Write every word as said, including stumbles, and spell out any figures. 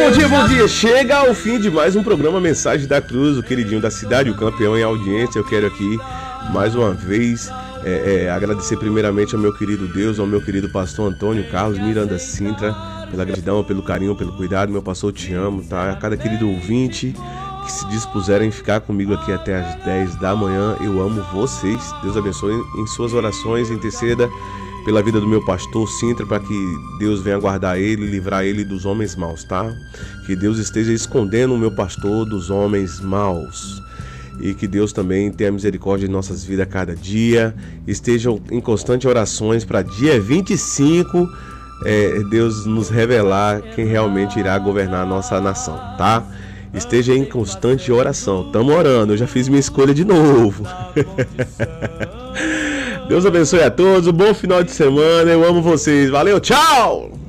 bom dia, bom dia. Chega ao fim de mais um programa Mensagem da Cruz, o queridinho da cidade, o campeão em audiência. Eu quero aqui, mais uma vez, é, é, agradecer primeiramente ao meu querido Deus, ao meu querido pastor Antônio Carlos Miranda Sintra, pela gratidão, pelo carinho, pelo cuidado. Meu pastor, eu te amo, tá? A cada querido ouvinte que se dispuserem a ficar comigo aqui até as dez da manhã, eu amo vocês. Deus abençoe em suas orações, interceda pela vida do meu pastor Sintra, para que Deus venha guardar ele e livrar ele dos homens maus, tá? Que Deus esteja escondendo o meu pastor dos homens maus. E que Deus também tenha misericórdia de nossas vidas a cada dia. Estejam em constante orações para dia vinte e cinco, é, Deus nos revelar quem realmente irá governar a nossa nação, tá? Esteja em constante oração. Estamos orando, eu já fiz minha escolha de novo. Deus abençoe a todos, um bom final de semana, eu amo vocês, valeu, tchau!